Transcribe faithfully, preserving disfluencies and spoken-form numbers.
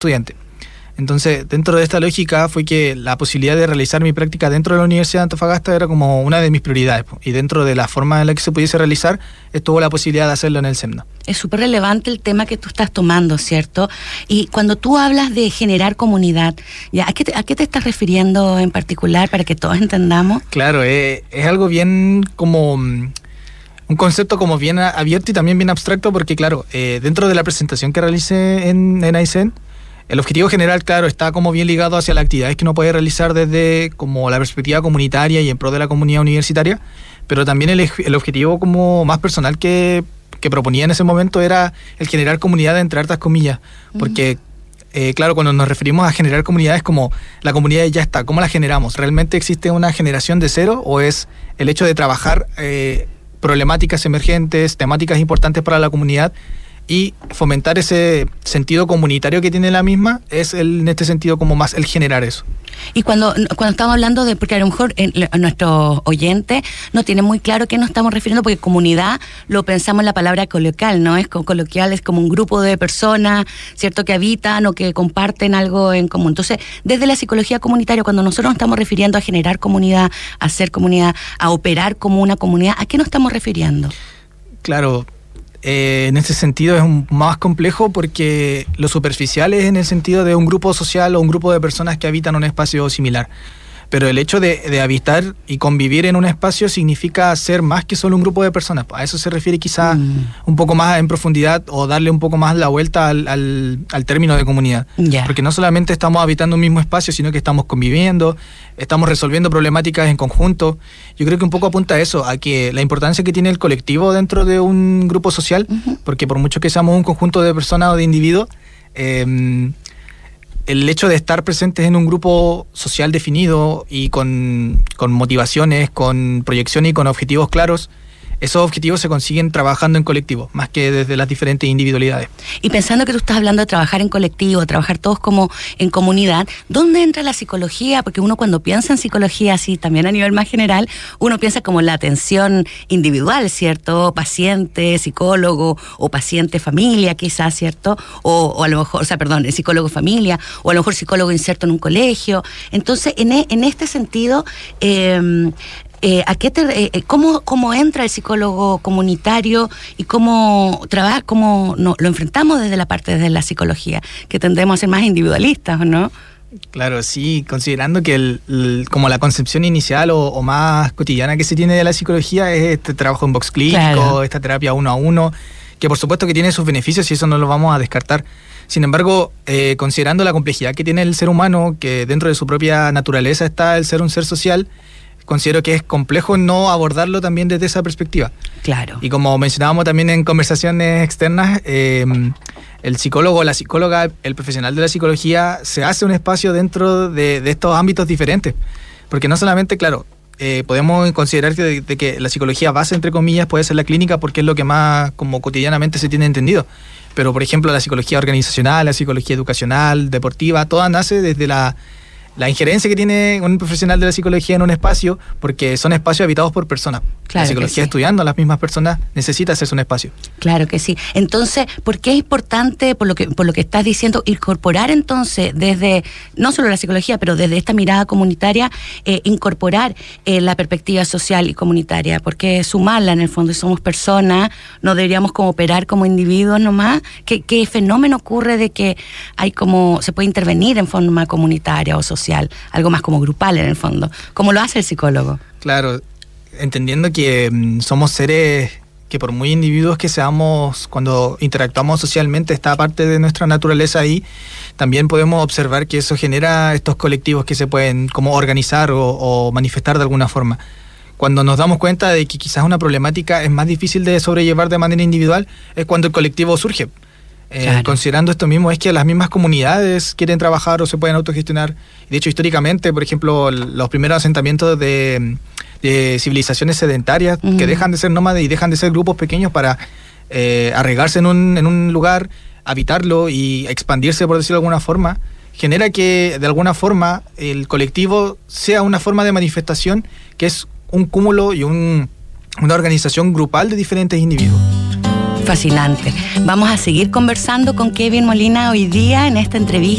estudiante. Entonces, dentro de esta lógica fue que la posibilidad de realizar mi práctica dentro de la Universidad de Antofagasta era como una de mis prioridades. Y dentro de la forma en la que se pudiese realizar, estuvo la posibilidad de hacerlo en el SEMNA. Es súper relevante el tema que tú estás tomando, ¿cierto? Y cuando tú hablas de generar comunidad, ¿ya? ¿A qué te, a qué te estás refiriendo en particular para que todos entendamos? Claro, eh, es algo bien como... un concepto como bien abierto y también bien abstracto porque, claro, eh, dentro de la presentación que realicé en, en Aysén, el objetivo general, claro, está como bien ligado hacia las actividades que uno puede realizar desde como la perspectiva comunitaria y en pro de la comunidad universitaria, pero también el, el objetivo como más personal que, que proponía en ese momento era el generar comunidad entre hartas comillas, porque... Uh-huh. Eh, claro, cuando nos referimos a generar comunidades como la comunidad ya está, ¿cómo la generamos? ¿Realmente existe una generación de cero o es el hecho de trabajar eh, problemáticas emergentes, temáticas importantes para la comunidad y fomentar ese sentido comunitario que tiene la misma? Es el, en este sentido como más el generar eso. Y cuando, cuando estamos hablando de, porque a lo mejor en, en nuestros oyentes no tienen muy claro qué nos estamos refiriendo, porque comunidad lo pensamos en la palabra coloquial, ¿no? Es coloquial, es como un grupo de personas, ¿cierto?, que habitan o que comparten algo en común. Entonces, desde la psicología comunitaria, cuando nosotros nos estamos refiriendo a generar comunidad, a hacer comunidad, a operar como una comunidad, ¿a qué nos estamos refiriendo? Claro, Eh, en ese sentido es un, más complejo porque lo superficial es en el sentido de un grupo social o un grupo de personas que habitan un espacio similar. Pero el hecho de, de habitar y convivir en un espacio significa ser más que solo un grupo de personas. A eso se refiere quizás mm. un poco más en profundidad o darle un poco más la vuelta al, al, al término de comunidad. Yeah. Porque no solamente estamos habitando un mismo espacio, sino que estamos conviviendo, estamos resolviendo problemáticas en conjunto. Yo creo que un poco apunta a eso, a que la importancia que tiene el colectivo dentro de un grupo social, uh-huh. porque por mucho que seamos un conjunto de personas o de individuos, eh, el hecho de estar presentes en un grupo social definido y con, con motivaciones, con proyecciones y con objetivos claros, esos objetivos se consiguen trabajando en colectivo, más que desde las diferentes individualidades. Y pensando que tú estás hablando de trabajar en colectivo, trabajar todos como en comunidad, ¿dónde entra la psicología? Porque uno cuando piensa en psicología, así también a nivel más general, uno piensa como la atención individual, ¿cierto? Paciente, psicólogo, o paciente familia quizás, ¿cierto? O, o a lo mejor, o sea, perdón, el psicólogo familia, o a lo mejor psicólogo inserto en un colegio. Entonces, en, en este sentido... Eh, Eh, ¿a qué te, eh, cómo, cómo entra el psicólogo comunitario y cómo trabaja, cómo no, lo enfrentamos desde la parte de la psicología, que tendemos a ser más individualistas, ¿o no? Claro, sí, considerando que el, el, como la concepción inicial o, o más cotidiana que se tiene de la psicología es este trabajo en box clínico, claro. esta terapia uno a uno, que por supuesto que tiene sus beneficios y eso no lo vamos a descartar. Sin embargo, eh, considerando la complejidad que tiene el ser humano, que dentro de su propia naturaleza está el ser un ser social, considero que es complejo no abordarlo también desde esa perspectiva. Claro. Y como mencionábamos también en conversaciones externas, eh, el psicólogo, la psicóloga, el profesional de la psicología se hace un espacio dentro de, de estos ámbitos diferentes. Porque no solamente, claro, eh, podemos considerar que, de, de que la psicología base, entre comillas, puede ser la clínica porque es lo que más como cotidianamente se tiene entendido. Pero, por ejemplo, la psicología organizacional, la psicología educacional, deportiva, toda nace desde la... la injerencia que tiene un profesional de la psicología en un espacio, porque son espacios habitados por personas. Claro, la psicología sí. Estudiando a las mismas personas necesita hacerse un espacio. Claro que sí. Entonces, ¿por qué es importante, por lo que por lo que estás diciendo, incorporar entonces desde, no solo la psicología, pero desde esta mirada comunitaria, eh, incorporar eh, la perspectiva social y comunitaria? Porque sumarla en el fondo, somos personas, no deberíamos como operar como individuos nomás. ¿Qué, qué fenómeno ocurre de que hay como, se puede intervenir en forma comunitaria o social? Algo más como grupal en el fondo, como lo hace el psicólogo. Claro, entendiendo que mm, somos seres que por muy individuos que seamos, cuando interactuamos socialmente, está parte de nuestra naturaleza ahí, también podemos observar que eso genera estos colectivos que se pueden como organizar o, o manifestar de alguna forma. Cuando nos damos cuenta de que quizás una problemática es más difícil de sobrellevar de manera individual, es cuando el colectivo surge. Eh, claro. Considerando esto mismo, es que las mismas comunidades quieren trabajar o se pueden autogestionar. De hecho, históricamente, por ejemplo, los primeros asentamientos de, de civilizaciones sedentarias uh-huh. que dejan de ser nómades y dejan de ser grupos pequeños para eh, arraigarse en un, en un lugar, habitarlo y expandirse, por decirlo de alguna forma, genera que de alguna forma el colectivo sea una forma de manifestación que es un cúmulo y un, una organización grupal de diferentes individuos. Fascinante. Vamos a seguir conversando con Kevin Molina hoy día en esta entrevista